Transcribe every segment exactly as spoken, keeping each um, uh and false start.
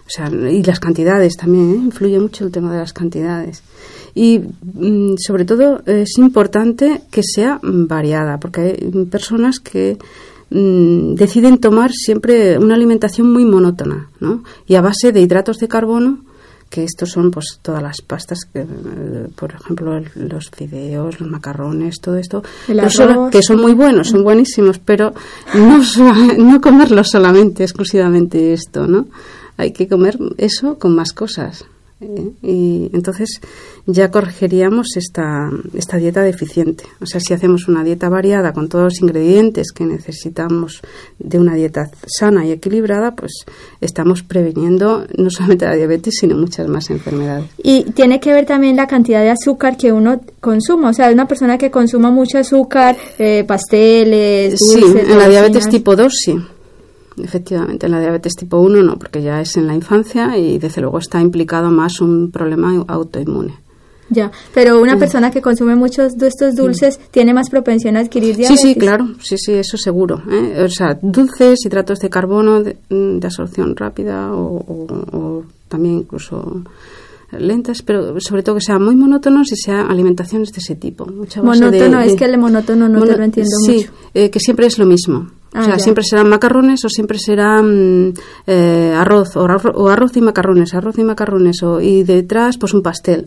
O sea, y las cantidades también, ¿eh? Influye mucho el tema de las cantidades. Y mm, sobre todo es importante que sea variada, porque hay personas que mm, deciden tomar siempre una alimentación muy monótona, ¿no? Y a base de hidratos de carbono, que estos son pues todas las pastas, que, por ejemplo los fideos, los macarrones, todo esto, solo, que son muy buenos, son buenísimos, pero no, no comerlo solamente, exclusivamente esto, ¿no? Hay que comer eso con más cosas. ¿eh? Y entonces ya corregiríamos esta, esta dieta deficiente. O sea, si hacemos una dieta variada con todos los ingredientes que necesitamos de una dieta sana y equilibrada, pues estamos previniendo no solamente la diabetes, sino muchas más enfermedades. Y tiene que ver también la cantidad de azúcar que uno consuma. O sea, una persona que consuma mucho azúcar, eh, pasteles, dulces... Sí, en la diabetes tipo dos sí. Efectivamente, en la diabetes tipo uno no, porque ya es en la infancia y desde luego está implicado más un problema autoinmune. Ya, pero una persona que consume muchos de estos dulces sí. tiene más propensión a adquirir diabetes. Sí, sí, claro, sí, sí, eso seguro. ¿eh? O sea, dulces, hidratos de carbono de, de absorción rápida o, o, o también incluso lentas, pero sobre todo que sean muy monótonos y sean alimentaciones de ese tipo. Mucha base monótono, de, es de, que el monótono no mono, te lo entiendo sí, mucho. Sí, eh, que siempre es lo mismo. Ah, o sea, ya. siempre serán macarrones o siempre serán eh, arroz o, arroz o arroz y macarrones, arroz y macarrones o, y detrás pues un pastel.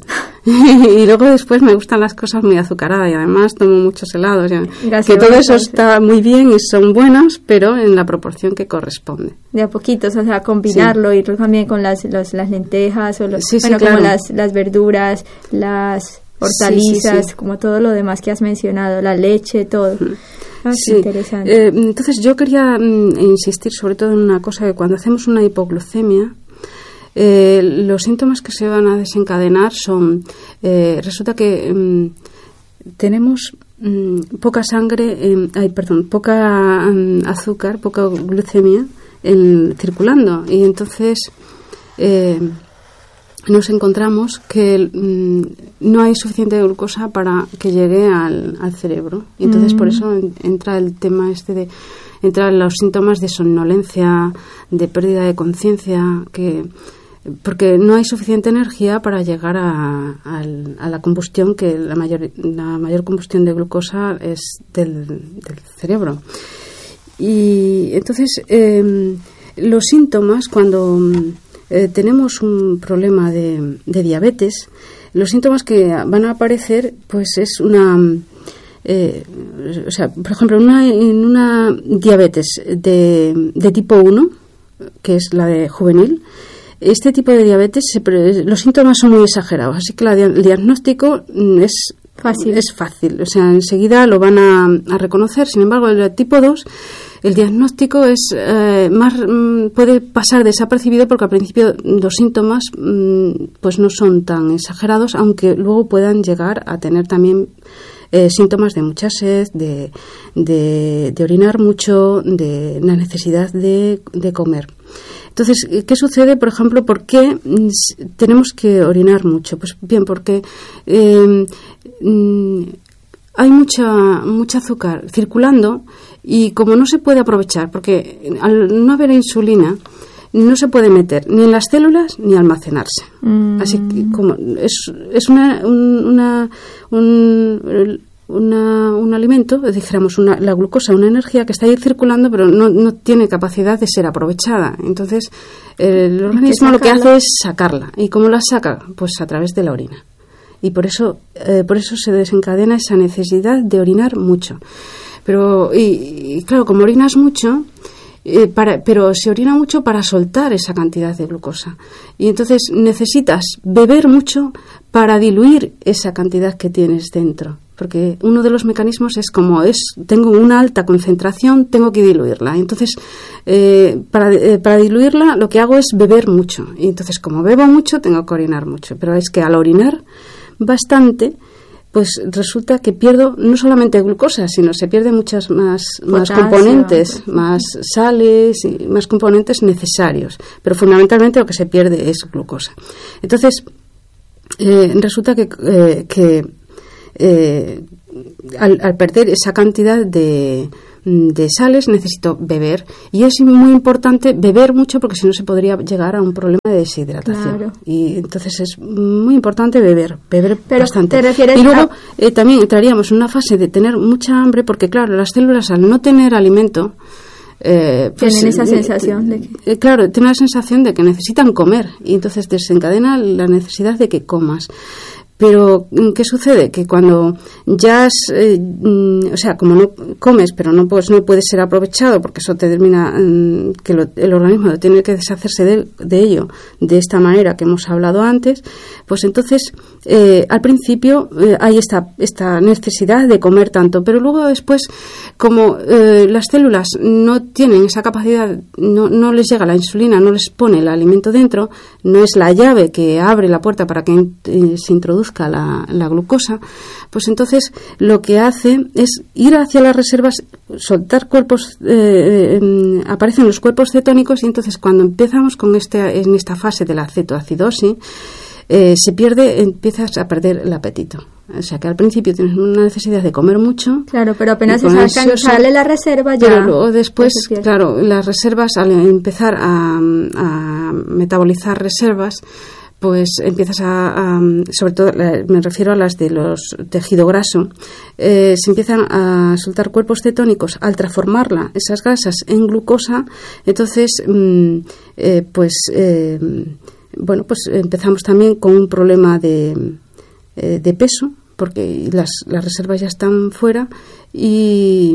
Y luego después me gustan las cosas muy azucaradas y además tomo muchos helados. Ya. Gracias, que todo eso está muy bien y son buenos, pero en la proporción que corresponde. De a poquitos, o sea, combinarlo sí. y también con las, los, las lentejas o los, sí, sí, bueno, claro. como las, las verduras, las hortalizas, sí, sí, sí. como todo lo demás que has mencionado, la leche, todo. Mm. Ah, sí, interesante. Eh, entonces yo quería mm, insistir sobre todo en una cosa, que cuando hacemos una hipoglucemia, eh, los síntomas que se van a desencadenar son, eh, resulta que mm, tenemos mm, poca sangre, eh, ay, perdón, poca mm, azúcar, poca glucemia en, circulando, y entonces eh, nos encontramos que mmm, no hay suficiente glucosa para que llegue al, al cerebro. Y entonces mm. por eso en, entra el tema este de entran los síntomas de somnolencia, de pérdida de conciencia, que porque no hay suficiente energía para llegar a, a, a la combustión, que la mayor la mayor combustión de glucosa es del, del cerebro. Y entonces eh, los síntomas cuando Eh, tenemos un problema de, de diabetes, los síntomas que van a aparecer pues es una eh, o sea, por ejemplo en una, en una diabetes de, de tipo uno, que es la de juvenil, este tipo de diabetes se, los síntomas son muy exagerados, así que la, el diagnóstico es fácil, es fácil, o sea, enseguida lo van a, a reconocer. Sin embargo, el tipo dos, el diagnóstico es eh, más mm, puede pasar desapercibido porque al principio los síntomas mm, pues no son tan exagerados, aunque luego puedan llegar a tener también eh, síntomas de mucha sed, de, de, de orinar mucho, de la necesidad de, de comer. Entonces, ¿qué sucede? Por ejemplo, ¿por qué tenemos que orinar mucho? Pues bien, porque eh, hay mucha mucha azúcar circulando y como no se puede aprovechar, porque al no haber insulina no se puede meter ni en las células ni almacenarse. Mm. Así que como es, es una, un, una un, Una, un alimento, dijéramos una, la glucosa, una energía que está ahí circulando pero no, no tiene capacidad de ser aprovechada. Entonces el organismo que lo que hace es sacarla. ¿Y cómo la saca? Pues a través de la orina. Y por eso eh, por eso se desencadena esa necesidad de orinar mucho. Pero y, y claro, como orinas mucho, Eh, para, pero se orina mucho para soltar esa cantidad de glucosa y entonces necesitas beber mucho para diluir esa cantidad que tienes dentro, porque uno de los mecanismos es como es tengo una alta concentración, tengo que diluirla. Entonces eh, para, eh, para diluirla lo que hago es beber mucho, y entonces como bebo mucho tengo que orinar mucho, pero es que al orinar bastante pues resulta que pierdo no solamente glucosa, sino se pierden muchas más, más componentes, más sales y más componentes necesarios. Pero fundamentalmente lo que se pierde es glucosa. Entonces, eh, resulta que, eh, que eh, al, al perder esa cantidad de, de sales, necesito beber. Y es muy importante beber mucho porque si no se podría llegar a un problema de deshidratación. Claro. Y entonces es muy importante beber, beber Pero bastante. ¿te refieres y luego a... eh, también entraríamos en una fase de tener mucha hambre porque, claro, las células al no tener alimento... Eh, pues, tienen esa sensación de que... Eh, claro, tienen la sensación de que necesitan comer y entonces desencadena la necesidad de que comas. Pero, ¿qué sucede? Que cuando ya, has, eh, o sea, como no comes, pero no, pues, no puede ser aprovechado, porque eso te termina, eh, que lo, el organismo tiene que deshacerse de, de ello de esta manera que hemos hablado antes, pues entonces, eh, al principio eh, hay esta, esta necesidad de comer tanto, pero luego después, como eh, las células no tienen esa capacidad, no, no les llega la insulina, no les pone el alimento dentro, no es la llave que abre la puerta para que eh, se introduzca La, la glucosa, pues entonces lo que hace es ir hacia las reservas, soltar cuerpos, eh, eh, aparecen los cuerpos cetónicos y entonces cuando empezamos con este, en esta fase de la cetoacidosis, eh, se pierde, empiezas a perder el apetito. O sea que al principio tienes una necesidad de comer mucho. Claro, pero apenas se sacan, sale la reserva ya. Pero luego después, claro, las reservas, al empezar a, a metabolizar reservas, pues empiezas a, a, sobre todo me refiero a las de los tejido graso, eh, se empiezan a soltar cuerpos cetónicos al transformarla, esas grasas, en glucosa, entonces, mm, eh, pues, eh, bueno, pues empezamos también con un problema de, eh, de peso, porque las, las reservas ya están fuera y...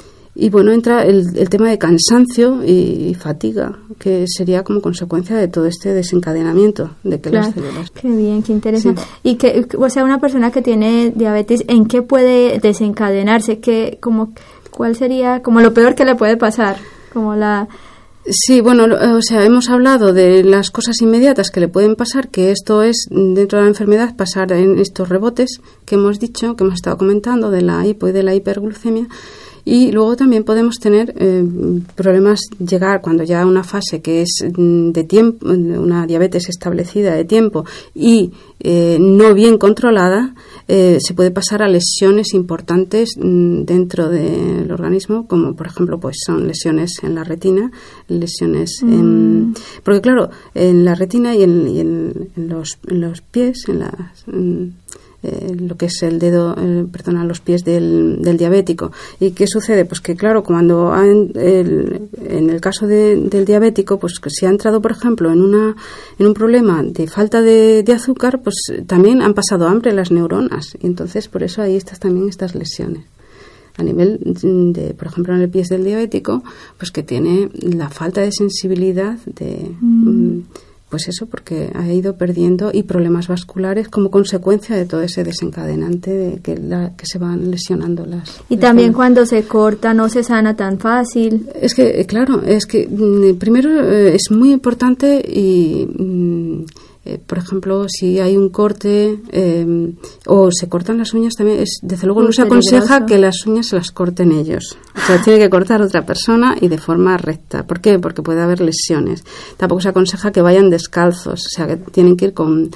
Y bueno, entra el, el tema de cansancio y, y fatiga, que sería como consecuencia de todo este desencadenamiento de que claro. las células... Qué bien, qué interesante. Sí. Y que, o sea, una persona que tiene diabetes, ¿en qué puede desencadenarse? ¿Qué, como, ¿Cuál sería como lo peor que le puede pasar? Como la... Sí, bueno, o sea, hemos hablado de las cosas inmediatas que le pueden pasar, que esto es, dentro de la enfermedad, pasar en estos rebotes que hemos dicho, que hemos estado comentando, de la hipo y de la hiperglucemia. Y luego también podemos tener eh, problemas, llegar cuando ya a una fase que es de tiempo, una diabetes establecida de tiempo y eh, no bien controlada, eh, se puede pasar a lesiones importantes mm, dentro del organismo, como por ejemplo pues son lesiones en la retina, lesiones mm. en, porque claro, en la retina y en, y en, en, los, en los pies, en las... En, Eh, lo que es el dedo, eh, perdona, los pies del, del diabético. ¿Y qué sucede? Pues que claro, cuando han, el, en el caso de, del diabético, pues que si ha entrado, por ejemplo, en una en un problema de falta de, de azúcar, pues también han pasado hambre las neuronas. Y entonces, por eso ahí están también estas lesiones. A nivel de, por ejemplo, en el pie del diabético, pues que tiene la falta de sensibilidad de... Mm. Pues eso, porque ha ido perdiendo y problemas vasculares como consecuencia de todo ese desencadenante de que, la, que se van lesionando las... Y las también zonas. Cuando se corta no se sana tan fácil. Es que, claro, es que primero eh, es muy importante y... Mm, Eh, por ejemplo, si hay un corte eh, o se cortan las uñas también, es, desde luego muy no se aconseja peligroso. Que las uñas se las corten ellos. O sea, tiene que cortar otra persona y de forma recta. ¿Por qué? Porque puede haber lesiones. Tampoco se aconseja que vayan descalzos, o sea, que tienen que ir con...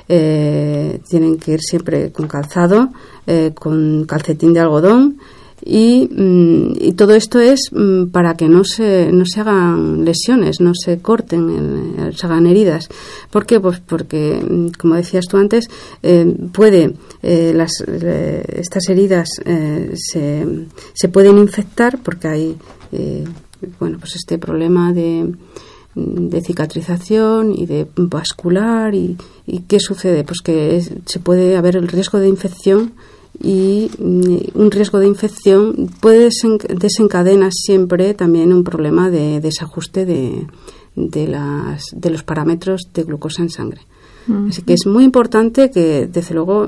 Eh, tienen que ir siempre con calzado, eh, con calcetín de algodón. Y, y todo esto es para que no se no se hagan lesiones, no se corten, se hagan heridas. ¿Por qué? Pues porque, como decías tú antes, eh, puede eh, las eh, estas heridas eh, se, se pueden infectar porque hay eh, bueno pues este problema de de cicatrización y de vascular y, y ¿qué sucede? Pues que es, se puede haber el riesgo de infección. Y un riesgo de infección puede desencadenar siempre también un problema de desajuste de, de, las, de los parámetros de glucosa en sangre. Uh-huh. Así que es muy importante que, desde luego,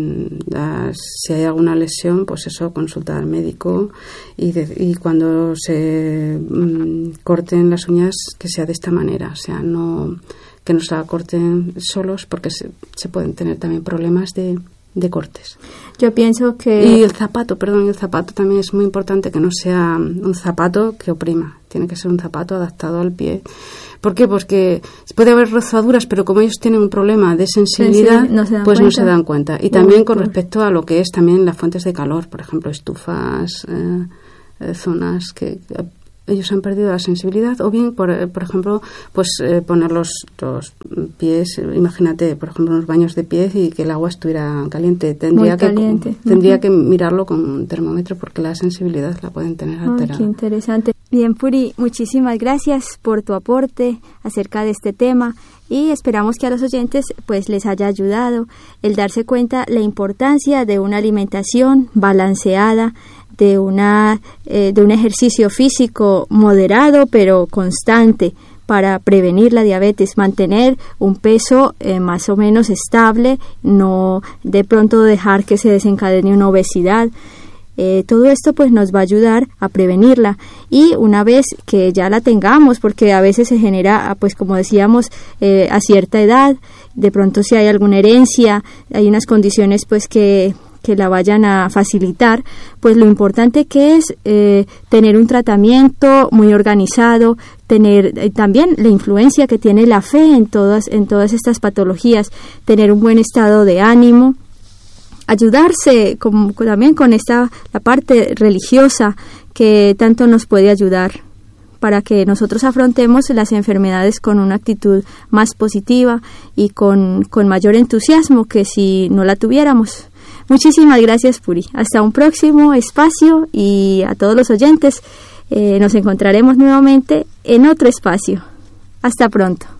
las, si hay alguna lesión, pues eso, consultar al médico y, de, y cuando se um, corten las uñas, que sea de esta manera, o sea, no que no se la corten solos porque se, se pueden tener también problemas de de cortes. Yo pienso que... Y el zapato, perdón, el zapato también es muy importante que no sea un zapato que oprima. Tiene que ser un zapato adaptado al pie. ¿Por qué? Porque puede haber rozaduras, pero como ellos tienen un problema de sensibilidad, sí, sí, no pues cuenta. no se dan cuenta. Y también con respecto a lo que es también las fuentes de calor, por ejemplo, estufas... Eh, eh, zonas que ellos han perdido la sensibilidad, o bien, por, por ejemplo, pues eh, poner los, los pies, imagínate, por ejemplo, unos baños de pies y que el agua estuviera caliente. Tendría, Muy caliente. Que, tendría uh-huh. que mirarlo con un termómetro porque la sensibilidad la pueden tener alterada. Oh, qué interesante. Bien, Puri, muchísimas gracias por tu aporte acerca de este tema y esperamos que a los oyentes pues les haya ayudado el darse cuenta la importancia de una alimentación balanceada, de una eh, de un ejercicio físico moderado pero constante para prevenir la diabetes, mantener un peso eh, más o menos estable, no de pronto dejar que se desencadene una obesidad. Eh, todo esto pues nos va a ayudar a prevenirla, y una vez que ya la tengamos, porque a veces se genera, pues como decíamos, eh, a cierta edad, de pronto si hay alguna herencia, hay unas condiciones pues que que la vayan a facilitar, pues lo importante que es eh, tener un tratamiento muy organizado, tener eh, también la influencia que tiene la fe en todas, en todas estas patologías, tener un buen estado de ánimo, ayudarse con, también con esta la parte religiosa que tanto nos puede ayudar para que nosotros afrontemos las enfermedades con una actitud más positiva y con, con mayor entusiasmo que si no la tuviéramos. Muchísimas gracias, Puri. Hasta un próximo espacio, y a todos los oyentes eh, nos encontraremos nuevamente en otro espacio. Hasta pronto.